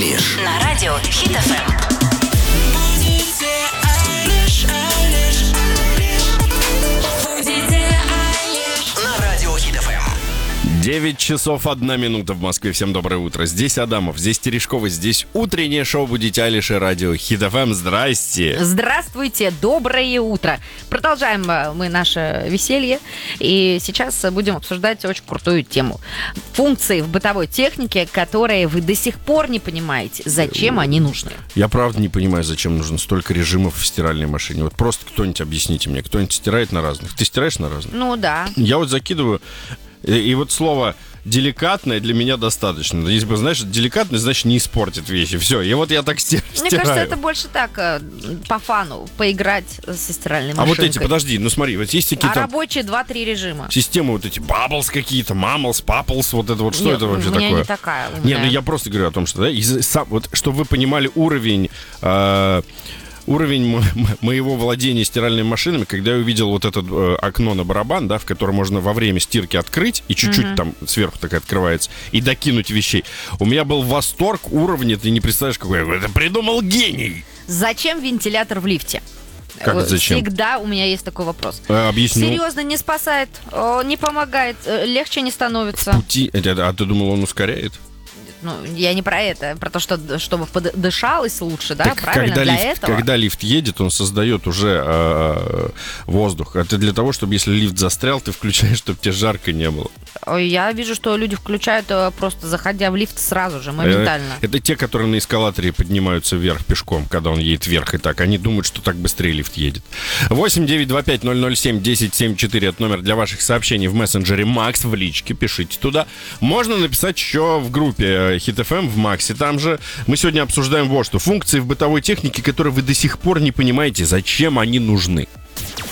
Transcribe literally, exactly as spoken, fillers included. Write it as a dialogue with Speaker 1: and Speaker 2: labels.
Speaker 1: Айлиш на радио Хит эф эм.
Speaker 2: девять часов одна минута в Москве. Всем доброе утро. Здесь Адамов, здесь Терешкова, здесь утреннее шоу «Будите Айлиш» и радио Хит эф эм. Здрасте.
Speaker 3: Здравствуйте, доброе утро. Продолжаем мы наше веселье. И сейчас будем обсуждать очень крутую тему. Функции в бытовой технике, которые вы до сих пор не понимаете, зачем они нужны.
Speaker 2: Я правда не понимаю, зачем нужно столько режимов в стиральной машине. Вот просто кто-нибудь объясните мне. Кто-нибудь стирает на разных? Ты стираешь на разных?
Speaker 3: Ну да.
Speaker 2: Я вот закидываю... И, и вот слово «деликатное» для меня достаточно. Если бы, знаешь, деликатное, значит, не испортит вещи. Все, и вот я так стир-
Speaker 3: Мне
Speaker 2: стираю.
Speaker 3: Мне кажется, это больше так, по фану, поиграть со стиральной машинкой.
Speaker 2: А вот эти, подожди, ну смотри, вот есть какие-то...
Speaker 3: А рабочие два-три режима.
Speaker 2: Системы вот эти, Bubbles какие-то, Mumbles, Papples, вот это вот, что
Speaker 3: Нет,
Speaker 2: это вообще
Speaker 3: у меня
Speaker 2: такое?
Speaker 3: не такая.
Speaker 2: Не, ну я просто говорю о том, что, да, из, сам, вот, чтобы вы понимали уровень... Э, Уровень мо- моего владения стиральными машинами, когда я увидел вот это э, окно на барабан, да, в котором можно во время стирки открыть, и чуть-чуть mm-hmm. там сверху так открывается, и докинуть вещей. У меня был восторг уровня, ты не представляешь, какой я. Это придумал гений!
Speaker 3: Зачем вентилятор в лифте?
Speaker 2: Как это зачем?
Speaker 3: Всегда у меня есть такой вопрос.
Speaker 2: А, объясню.
Speaker 3: Серьезно, не спасает, не помогает, легче не становится.
Speaker 2: Пути... А ты думал, он ускоряет?
Speaker 3: Ну, я не про это, про то, что чтобы подышалось лучше, да,
Speaker 2: так
Speaker 3: правильно,
Speaker 2: когда
Speaker 3: для
Speaker 2: лифт,
Speaker 3: этого.
Speaker 2: Когда лифт едет, он создает уже э, воздух. Это для того, чтобы если лифт застрял, ты включаешь, чтобы тебе жарко не было.
Speaker 3: Я вижу, что люди включают просто заходя в лифт сразу же, моментально.
Speaker 2: Это, это те, которые на эскалаторе поднимаются вверх пешком, когда он едет вверх и так. Они думают, что так быстрее лифт едет. восемь девятьсот двадцать пять ноль ноль семь десять семьдесят четыре это номер для ваших сообщений в мессенджере Макс, в личке, пишите туда. Можно написать еще в группе Хит эф эм в Максе. Там же мы сегодня обсуждаем вот что. Функции в бытовой технике, которые вы до сих пор не понимаете, зачем они нужны.